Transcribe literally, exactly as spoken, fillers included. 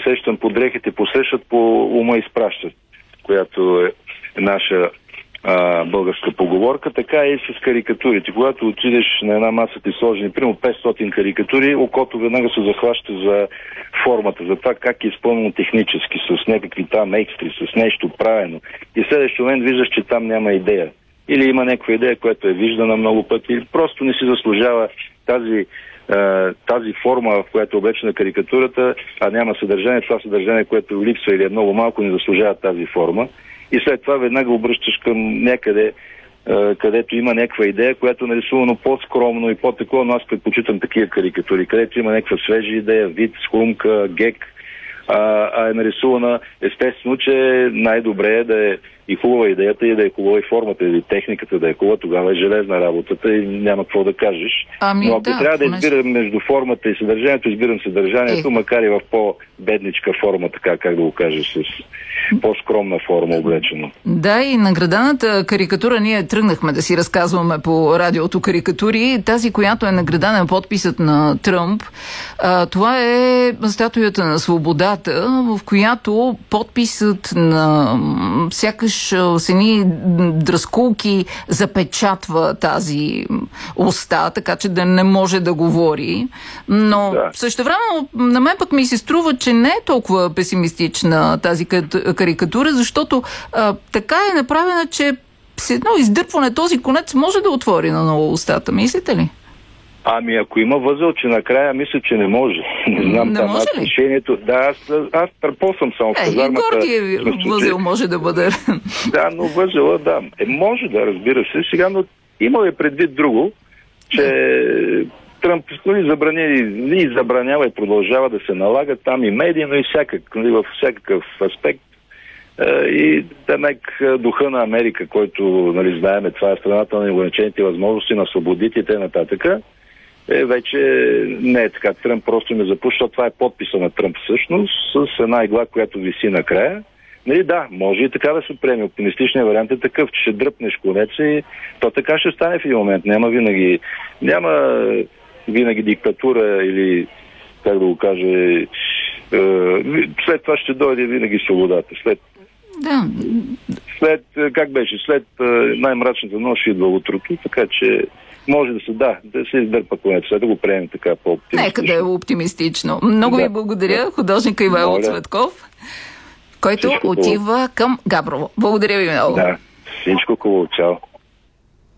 сещам по дрехите посрещат, по ума изпращат, която е наша а, българска поговорка. Така е и с карикатурите. Когато отидеш на една маса и сложени, примерно петстотин карикатури, окото веднага се захваща за формата, за това как е изпълнено технически, с някакви там екстри, с нещо правено. И в следващия момент виждаш, че там няма идея. Или има някаква идея, която е виждана много пъти, или просто не си заслужава тази, е, тази форма, в която е облечена карикатурата, а няма съдържание. Това съдържание, което липсва или е много малко, не заслужава тази форма. И след това веднага обръщаш към някъде, е, където има някаква идея, която е нарисувано по-скромно и по-такова, но аз предпочитам такива карикатури, където има някаква свежа идея, вид, схрумка, гек, а, а е нарисувана естествено, че най-добре е да е и хубава идеята, и да е хубава и формата, или техниката да е хубава, тогава е железна работата и няма какво да кажеш. Ами, но ако да, трябва да понеже... избирам между формата и съдържанието, избирам съдържанието, е... макар и в по-бедничка форма, така как да го кажа, с по-скромна форма облечено. Да, и награданата карикатура, ние тръгнахме да си разказваме по радиото карикатури. Тази, която е наградана подписът на Тръмп, а, това е статуята на свободата, в която подписът на сякаш с едни дръскулки запечатва тази уста, така че да не може да говори. Но да. Същевременно на мен пък ми се струва, че не е толкова песимистична тази карикатура, защото а, така е направена, че с едно издърпване този конец може да отвори на ново устата. Мислите ли? Ами ако има възел, че накрая мисля, че не може. Не знам не там може ли? решението. Да, аз, аз търпосвам само в казармата. Е, и гордия възел може да бъде. Да, но възела, да. Е, може да, разбира се. Сега, но има ли предвид друго, че Тръмп нали, забрани, и забранява и продължава да се налага там и медийно и всякак, нали, във всякакъв аспект. И темек духа на Америка, който нали, знаеме, това е страната на ограничените възможности, на свободите и т.н. Е, вече не е така. Тръмп просто ме запуща. Това е подписа на Тръмп всъщност, с една игла, която виси накрая. Нали, да, може и така да се приеме. Оптимистичният вариант е такъв, че ще дръпнеш конеца и то така ще стане в един момент. Няма винаги, няма винаги диктатура или, как да го кажа, е, след това ще дойде винаги свободата. След Да. След, как беше, след най-мрачната нощ идва утрото, така че може да се, да, да се издърпа конеца, да го приемем така по-оптимистично. Нека да е оптимистично. Много да. ви благодаря, художника Ивайло Цветков, който всичко отива хубаво към Габрово. Благодаря ви много. Да, всичко хубаво. Чао.